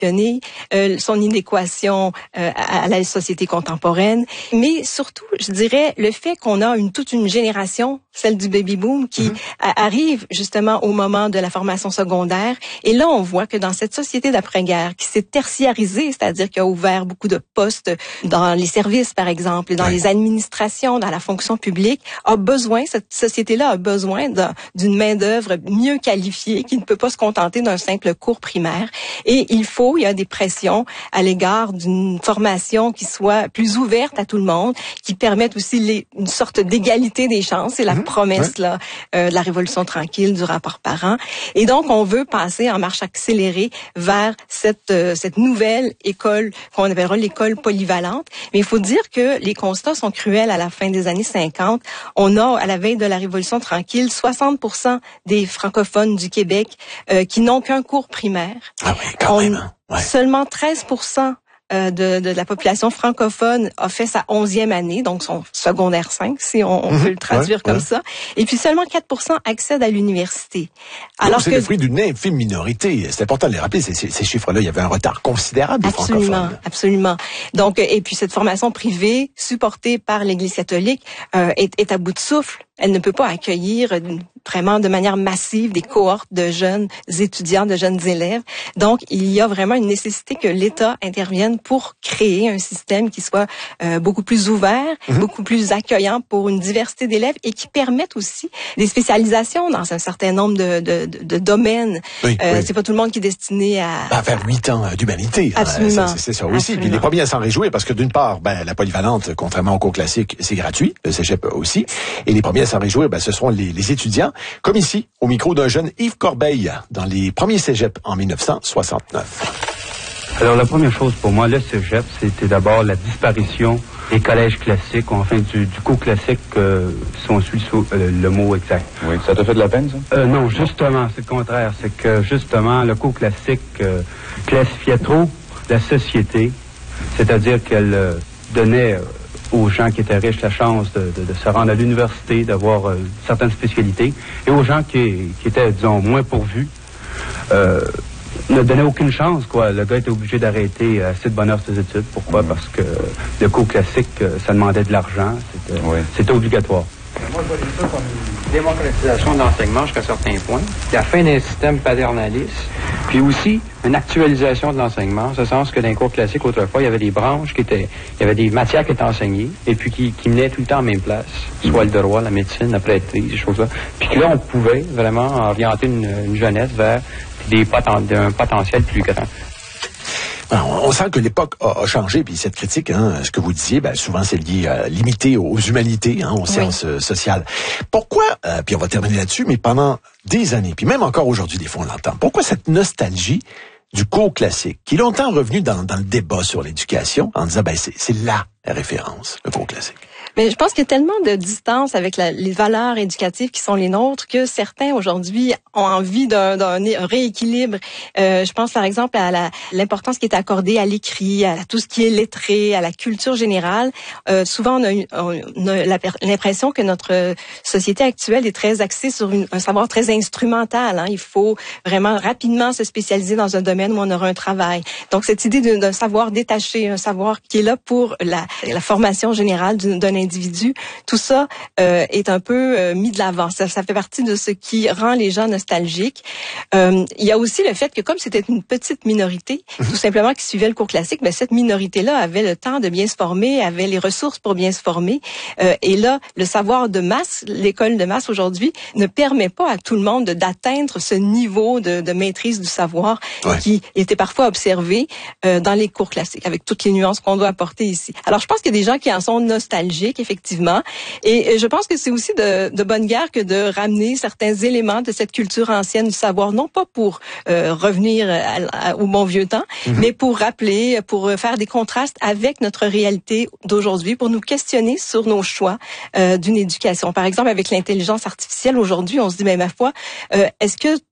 son inadéquation à la société contemporaine, mais surtout, je dirais, le fait qu'on a toute une génération, celle du baby-boom, qui arrive justement au moment de la formation secondaire. Et là, on voit que dans cette société d'après-guerre qui s'est tertiarisée, c'est-à-dire qui a ouvert beaucoup de postes dans les services, par exemple, dans les administrations, dans la fonction publique, cette société-là a besoin d'une main-d'œuvre mieux qualifiée, qui ne peut pas se contenter d'un simple cours primaire. Et il y a des pressions à l'égard d'une formation qui soit plus ouverte à tout le monde, qui permette aussi une sorte d'égalité des chances. C'est la promesse de la Révolution tranquille, du rapport Parent. Et donc, on veut passer en marche accélérée vers cette nouvelle école qu'on appellera l'école polyvalente. Mais il faut dire que les constats sont cruels à la fin des années 50. On a, à la veille de la Révolution tranquille, 60% des francophones du Québec qui n'ont qu'un cours primaire. Ah oui, quand même. Ouais. Seulement 13% de la population francophone a fait sa 11e année, donc son secondaire 5, si on peut le traduire comme ça. Et puis seulement 4% accèdent à l'université. Alors c'est le fruit d'une infime minorité. C'est important de les rappeler, ces chiffres-là. Il y avait un retard considérable des francophones. Absolument. Donc, et puis cette formation privée, supportée par l'Église catholique, est à bout de souffle. Elle ne peut pas accueillir vraiment de manière massive des cohortes de jeunes étudiants, de jeunes élèves. Donc, il y a vraiment une nécessité que l'État intervienne pour créer un système qui soit beaucoup plus ouvert, beaucoup plus accueillant pour une diversité d'élèves et qui permette aussi des spécialisations dans un certain nombre de domaines. C'est pas tout le monde qui est destiné à faire 8 ans d'humanité. Absolument. C'est ça aussi. Puis les premiers à s'en réjouir parce que d'une part, la polyvalente, contrairement au cours classique, c'est gratuit. Le cégep aussi. Et les premiers à s'en réjouir, ce seront les étudiants, comme ici, au micro d'un jeune Yves Corbeil, dans les premiers cégeps en 1969. Alors, la première chose pour moi, le cégep, c'était d'abord la disparition des collèges classiques, ou enfin du cours classique, si on suit le mot exact. Oui, ça t'a fait de la peine, ça? Non, justement, c'est le contraire. C'est que, justement, le cours classique classifiait trop la société, c'est-à-dire qu'elle donnait aux gens qui étaient riches la chance de se rendre à l'université, d'avoir certaines spécialités, et aux gens qui étaient, disons, moins pourvus, ne donnait aucune chance, quoi. Le gars était obligé d'arrêter assez de bonheur ses études. Pourquoi? Parce que le cours classique, ça demandait de l'argent, c'était obligatoire. Moi, je vois ça comme une démocratisation de l'enseignement jusqu'à certains points, la fin d'un système paternaliste, puis aussi une actualisation de l'enseignement, en ce sens que dans les cours classiques, autrefois, il y avait des branches il y avait des matières qui étaient enseignées, et puis qui menaient tout le temps en même place, soit le droit, la médecine, la prêtrise, des choses là. Puis que là, on pouvait vraiment orienter une jeunesse vers un potentiel plus grand. Alors, on sent que l'époque a changé, puis cette critique, ce que vous disiez, souvent c'est lié limité aux humanités, aux sciences sociales. Pourquoi, puis on va terminer là-dessus, mais pendant des années, puis même encore aujourd'hui, des fois on l'entend, pourquoi cette nostalgie du cours classique, qui est longtemps revenu dans le débat sur l'éducation, en disant, c'est la référence, le cours classique? Mais je pense qu'il y a tellement de distance avec les valeurs éducatives qui sont les nôtres que certains aujourd'hui ont envie d'un rééquilibre. Je pense par exemple à l'importance qui est accordée à l'écrit, à tout ce qui est lettré, à la culture générale. Souvent on a l'impression que notre société actuelle est très axée sur un savoir très instrumental. Il faut vraiment rapidement se spécialiser dans un domaine où on aura un travail. Donc cette idée d'un savoir détaché, un savoir qui est là pour la formation générale d'un individu, tout ça est un peu mis de l'avant. Ça fait partie de ce qui rend les gens nostalgiques. Il y a aussi le fait que comme c'était une petite minorité, tout simplement qui suivait le cours classique, cette minorité-là avait le temps de bien se former, avait les ressources pour bien se former. Et là, le savoir de masse, l'école de masse aujourd'hui, ne permet pas à tout le monde d'atteindre ce niveau de maîtrise du savoir qui était parfois observé dans les cours classiques, avec toutes les nuances qu'on doit apporter ici. Alors, je pense qu'il y a des gens qui en sont nostalgiques, effectivement. Et je pense que c'est aussi de bonne guerre que de ramener certains éléments de cette culture ancienne du savoir, non pas pour revenir au bon vieux temps, mais pour rappeler, pour faire des contrastes avec notre réalité d'aujourd'hui, pour nous questionner sur nos choix d'une éducation. Par exemple, avec l'intelligence artificielle, aujourd'hui, on se dit, ma foi, est-ce que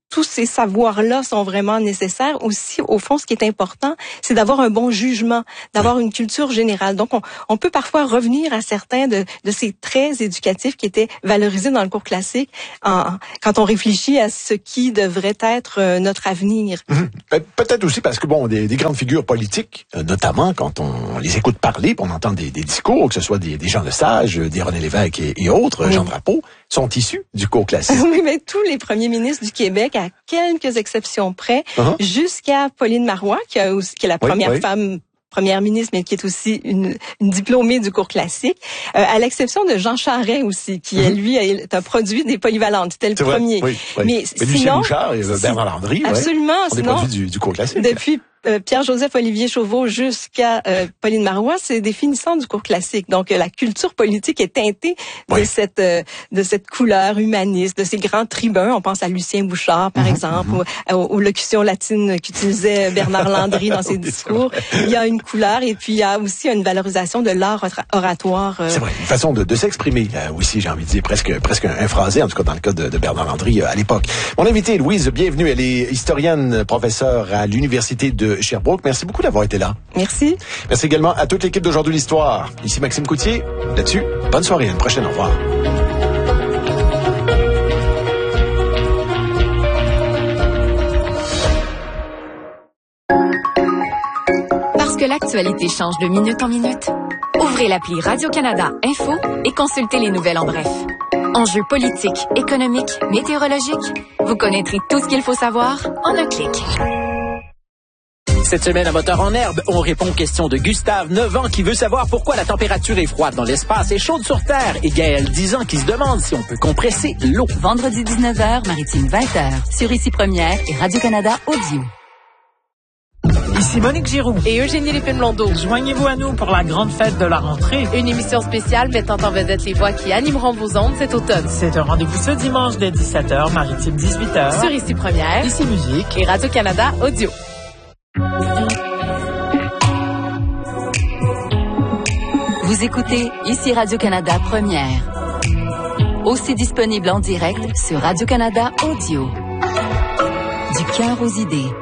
tous ces savoirs-là sont vraiment nécessaires. Aussi, au fond, ce qui est important, c'est d'avoir un bon jugement, d'avoir une culture générale. Donc, on peut parfois revenir à certains de ces traits éducatifs qui étaient valorisés dans le cours classique quand on réfléchit à ce qui devrait être notre avenir. Peut-être aussi parce que, bon, des grandes figures politiques, notamment quand on les écoute parler, on entend des discours, que ce soit des Jean Lesage, des René Lévesque et autres, Jean Drapeau, sont issus du cours classique. Oui, mais tous les premiers ministres du Québec, à quelques exceptions près, jusqu'à Pauline Marois, qui est la première femme première ministre, mais qui est aussi une diplômée du cours classique, à l'exception de Jean Charest aussi, qui lui est un produit des polyvalentes. C'était le premier. Oui. Mais sinon, Lucien Bouchard et Bernard Landry, absolument, sont des produits du cours classique. Depuis Pierre-Joseph Olivier Chauveau jusqu'à Pauline Marois, c'est des finissants du cours classique. Donc la culture politique est teintée de cette couleur humaniste, de ces grands tribuns. On pense à Lucien Bouchard, par exemple, aux locutions latines qu'utilisait Bernard Landry dans ses discours. Il y a une couleur et puis il y a aussi une valorisation de l'art oratoire. C'est vrai, une façon de s'exprimer aussi, j'ai envie de dire, presque un phrasé, en tout cas dans le cas de Bernard Landry à l'époque. Mon invitée, Louise, bienvenue. Elle est historienne, professeure à l'Université de Sherbrooke. Merci beaucoup d'avoir été là. Merci. Merci également à toute l'équipe d'Aujourd'hui l'Histoire. Ici Maxime Coutier. Là-dessus, bonne soirée. À une prochaine. Au revoir. Parce que l'actualité change de minute en minute, ouvrez l'appli Radio-Canada Info et consultez les nouvelles en bref. Enjeux politiques, économiques, météorologiques, vous connaîtrez tout ce qu'il faut savoir en un clic. Cette semaine à Moteur en herbe, on répond aux questions de Gustave, 9 ans, qui veut savoir pourquoi la température est froide dans l'espace et chaude sur Terre, et Gaël, 10 ans, qui se demande si on peut compresser l'eau. Vendredi 19h, Maritime 20h, sur Ici Première et Radio-Canada Audio. Ici Monique Giroux et Eugénie Lépine-Blondeau. Joignez-vous à nous pour la grande fête de la rentrée. Une émission spéciale mettant en vedette les voix qui animeront vos ondes cet automne. C'est un rendez-vous ce dimanche dès 17h, Maritime 18h. Sur Ici Première, Ici Musique et Radio-Canada Audio. Vous écoutez Ici Radio-Canada Première. Aussi disponible en direct sur Radio-Canada Audio. Du cœur aux idées.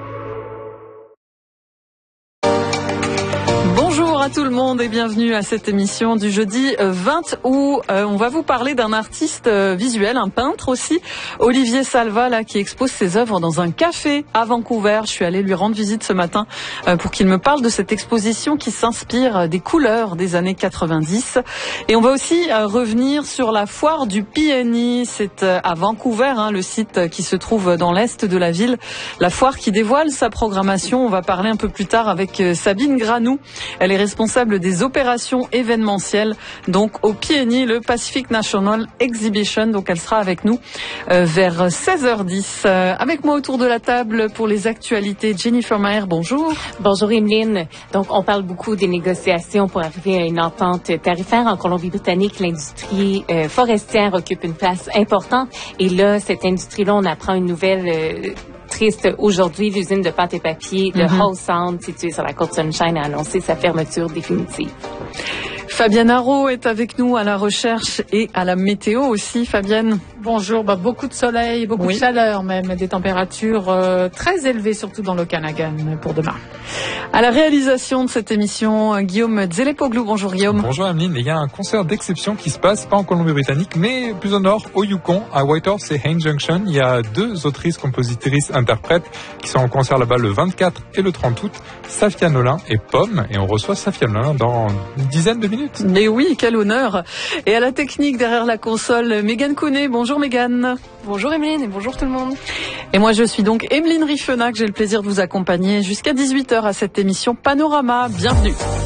Bonjour à tout le monde et bienvenue à cette émission du jeudi 20 août. On va vous parler d'un artiste visuel, un peintre aussi, Olivier Salva, là, qui expose ses œuvres dans un café à Vancouver. Je suis allée lui rendre visite ce matin pour qu'il me parle de cette exposition qui s'inspire des couleurs des années 90. Et on va aussi revenir sur la foire du PNI. C'est à Vancouver, le site qui se trouve dans l'est de la ville. La foire qui dévoile sa programmation. On va parler un peu plus tard avec Sabine Granou. Elle est responsable des opérations événementielles, donc au PNI, le Pacific National Exhibition. Donc elle sera avec nous vers 16h10. Avec moi autour de la table pour les actualités, Jennifer Maher, bonjour. Bonjour Emeline. Donc on parle beaucoup des négociations pour arriver à une entente tarifaire en Colombie-Britannique. L'industrie forestière occupe une place importante. Et là, cette industrie-là, on apprend une nouvelle triste aujourd'hui. L'usine de pâte et papier de Hull Sound, située sur la côte Sunshine, a annoncé sa fermeture définitive. Fabienne Haro est avec nous à la recherche et à la météo aussi. Fabienne. Bonjour, beaucoup de soleil, beaucoup de chaleur même, des températures très élevées, surtout dans l'Okanagan pour demain. À la réalisation de cette émission, Guillaume Dzelepoglou. Bonjour Guillaume. Bonjour Ameline. Il y a un concert d'exception qui se passe, pas en Colombie-Britannique, mais plus au nord, au Yukon, à Whitehorse et Haines Junction. Il y a 2 autrices, compositrices, interprètes qui sont en concert là-bas le 24 et le 30 août, Safia Nolin et Pomme. Et on reçoit Safia Nolin dans une dizaine de minutes. Mais oui, quel honneur. Et à la technique derrière la console, Mégane Kounet. Bonjour Mégane. Bonjour Emeline et bonjour tout le monde. Et moi je suis donc Emeline Riffenac, j'ai le plaisir de vous accompagner jusqu'à 18h à cette émission Panorama. Bienvenue.